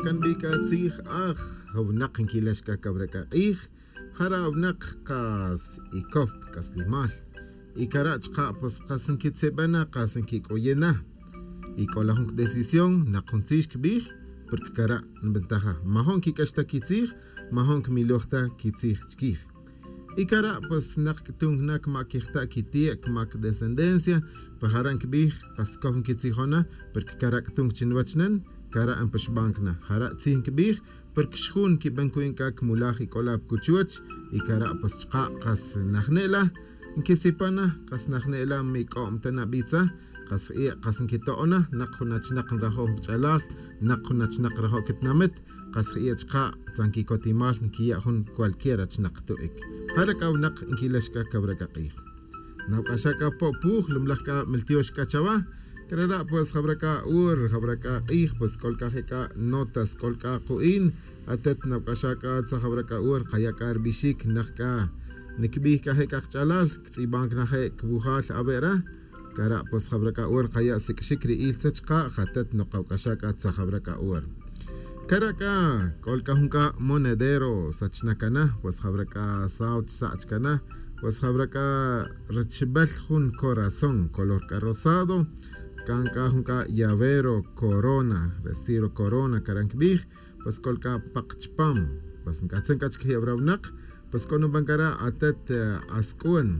kan bika tzih hawnak inkilash ka kabraka hara hawnak qas ikop kas limal ikarach qa pues qasin kitsebana qasin kikoyena ikolahunk decisión naquntish kbih porque kara ventaja mahon kikashta kitzih mahon kmilohta kitzih chkih ikara pues naqtung nak makihta kitiek mak descendencia paharan kbih qaskofn kitzihona porque kara tung chinwachnan kara ampash bankna hara tzin kbih porque shkhun ki bankuinka kmulaj ikolab kuchuch ikara pues qa qas nahnela inkisipana qas nahnela mikom tanabitsa qas nkitoona naqhunach naqraho bchalal naqhunach naqraho kitnamet qas qa tsankikotimal nkiyahun cualquiera chnaqtuik halaka unaq inkilashka kabrakaqih nawqashaka popuj lumlajka miltioshka chawa Karara pues habraka qih pues kolkajeka notas kolka quin atet nawqashaka tsa habraka qayakar bishik naqka nikbih kaheka chalal tsibank nahe kbuhal avera kara pues habraka qaya sikshikri ilsachqa khatat noqawqashaka tsa habraka karaka kolkajunka monedero sachnakana pues habraka saut sachkana pues habraka rechbal jun corazón color rosado kanka junka llavero corona vestido corona karankbih pues kolka paqchpam pues nkatsen kachki abravnaq pues kono bankara atet askun